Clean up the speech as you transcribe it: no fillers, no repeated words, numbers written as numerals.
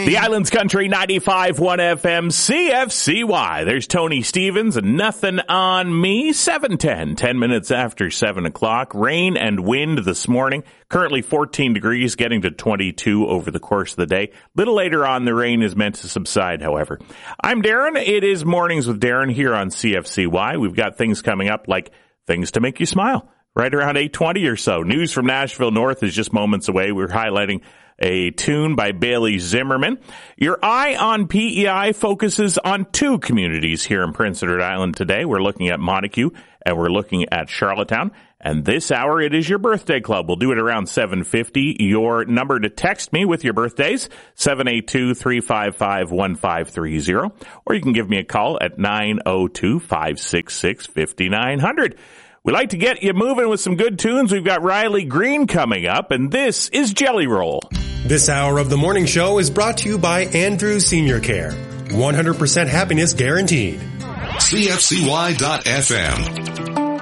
The Islands Country 95.1 FM CFCY. There's Tony Stevens and Nothing on Me. 7:10, 10 minutes after 7 o'clock. Rain and wind this morning. Currently 14 degrees, getting to 22 over the course of the day. Little later on, the rain is meant to subside, however. I'm Darren. It is Mornings with Darren here on CFCY. We've got things coming up like things to make you smile. Right around 8:20 or so. News from Nashville North is just moments away. We're highlighting a tune by Bailey Zimmerman. Your Eye on PEI focuses on two communities here in Prince Edward Island today. We're looking at Montague and we're looking at Charlottetown. And this hour, it is your birthday club. We'll do it around 7:50. Your number to text me with your birthdays, 782-355-1530. Or you can give me a call at 902-566-5900. We like to get you moving with some good tunes. We've got Riley Green coming up, and this is Jelly Roll. This hour of the morning show is brought to you by Andrew Senior Care. 100% happiness guaranteed. CFCY.FM.